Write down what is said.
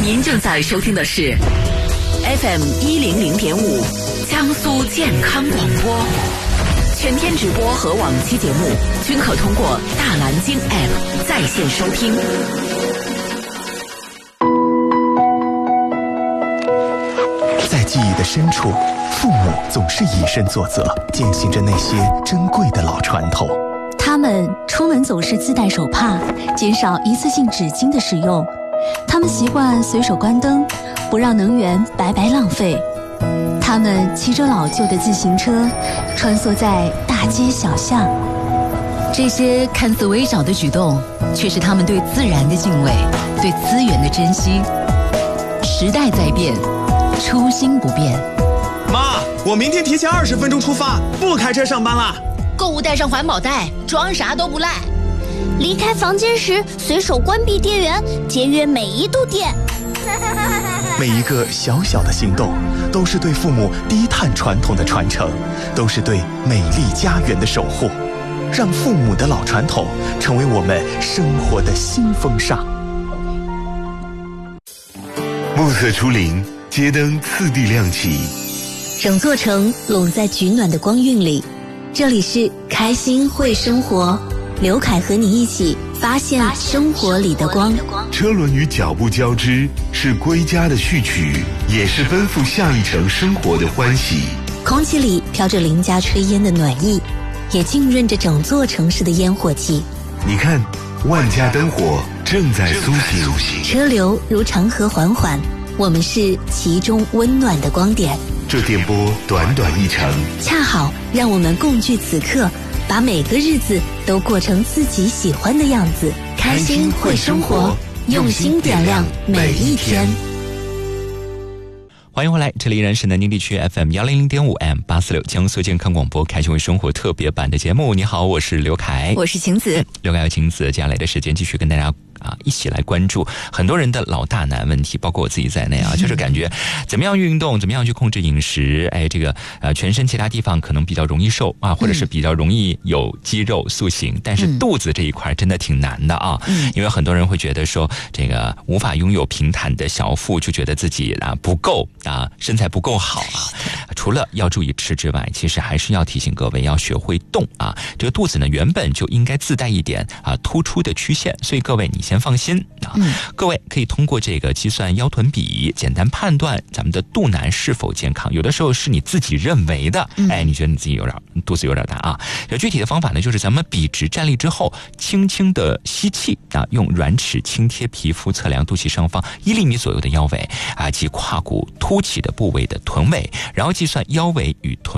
您正在收听的是 FM100.5 江苏健康广播，全天直播和往期节目均可通过大蓝鲸 App 在线收听。 在记忆的深处，父母总是以身作则，践行着那些珍贵的老传统。 他们出门总是自带手帕，减少一次性纸巾的使用。他们习惯随手关灯，不让能源白白浪费。他们骑着老旧的自行车，穿梭在大街小巷。 这些看似微小的举动，却是他们对自然的敬畏，对资源的珍惜。时代在变，初心不变。 妈，我明天提前20分钟出发，不开车上班啦。 购物带上环保袋，装啥都不赖。 离开房间时随手关闭电源，节约每一度电。 每一个小小的行动，都是对父母低碳传统的传承，都是对美丽家园的守护。让父母的老传统成为我们生活的新风尚。 暮色初临，街灯次第亮起， 整座城拢在取暖的光晕里。这里是开心会生活，刘凯和你一起发现生活里的光。 车轮与脚步交织，是归家的序曲，也是奔赴下一程生活的欢喜。 空气里飘着邻家炊烟的暖意，也浸润着整座城市的烟火气。 你看，万家灯火正在苏醒， 车流如长河缓缓，我们是其中温暖的光点。 这电波短短一程， 恰好让我们共聚此刻，把每个日子都过成自己喜欢的样子。开心会生活，用心点亮每一天。 欢迎回来，这里依然是南京地区 FM100.5 M846 江苏健康广播开心为生活特别版的节目。你好，我是刘凯， 我是晴子。 刘凯和晴子，接下来的时间继续跟大家一起来关注很多人的老大难问题，包括我自己在内就是感觉怎么样运动，怎么样去控制饮食，这个全身其他地方可能比较容易瘦或者是比较容易有肌肉塑形，但是肚子这一块真的挺难的因为很多人会觉得说这个无法拥有平坦的小腹，就觉得自己不够身材不够好除了要注意吃之外，其实还是要提醒各位要学会动这个肚子呢原本就应该自带一点突出的曲线，所以各位你先放心各位可以通过这个计算腰臀比，简单判断咱们的肚腩是否健康。有的时候是你自己认为的你觉得你自己肚子有点大具体的方法呢，就是咱们笔直站立之后，轻轻的吸气用软尺轻贴皮肤，测量肚脐上方1厘米左右的腰围及胯骨凸起的部位的臀围，然后计算腰围与臀